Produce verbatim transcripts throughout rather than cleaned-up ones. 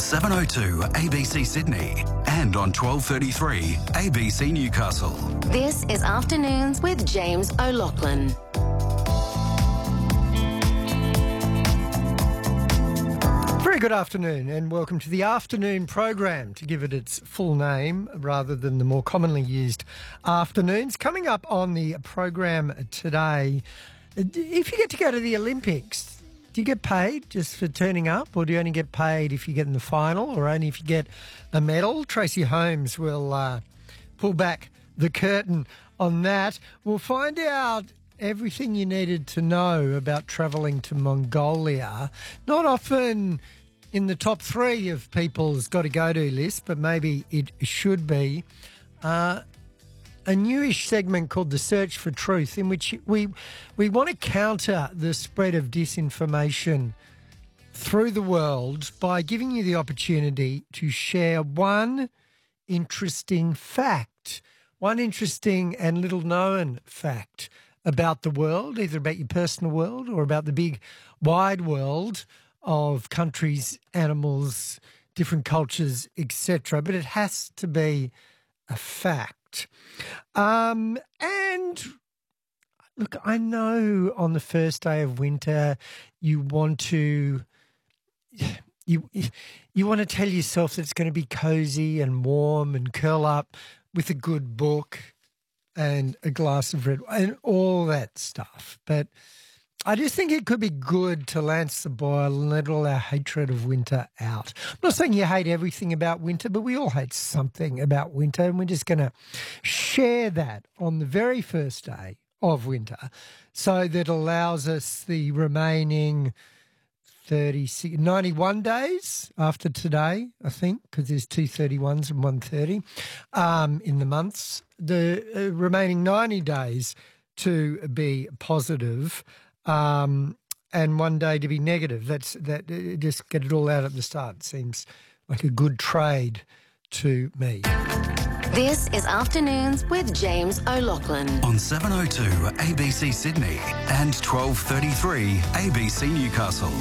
seven oh two A B C Sydney and on twelve thirty-three A B C Newcastle. This is Afternoons with James O'Loughlin. Very good afternoon and welcome to the afternoon program, to give it its full name rather than the more commonly used afternoons. Coming up on the program today, if you get to go to the Olympics, do you get paid just for turning up, or do you only get paid if you get in the final, or only if you get a medal? Tracy Holmes will uh, pull back the curtain on that. We'll find out everything you needed to know about travelling to Mongolia. Not often in the top three of people's got-to-go-to list, but maybe it should be. Uh, a newish segment called The Search for Truth, in which we we want to counter the spread of disinformation through the world by giving you the opportunity to share one interesting fact, one interesting and little-known fact about the world, either about your personal world or about the big wide world of countries, animals, different cultures, et cetera. But it has to be a fact. Um, and look, I know on the first day of winter you want to you you want to tell yourself that it's going to be cozy and warm and curl up with a good book and a glass of red wine and all that stuff. But I just think it could be good to lance the boil and let all our hatred of winter out. I'm not saying you hate everything about winter, but we all hate something about winter, and we're just going to share that on the very first day of winter so that allows us the remaining thirty-six, ninety-one days after today, I think, because there's two thirty-ones and one thirty um, in the months. The uh, remaining ninety days to be positive, um, and one day to be negative. That's that. Uh, just get it all out at the start. Seems like a good trade to me. This is Afternoons with James O'Loughlin On seven oh two A B C Sydney and twelve thirty-three A B C Newcastle.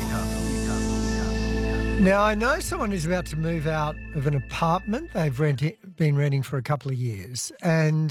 Now, I know someone who's about to move out of an apartment they've rented, been renting for a couple of years, and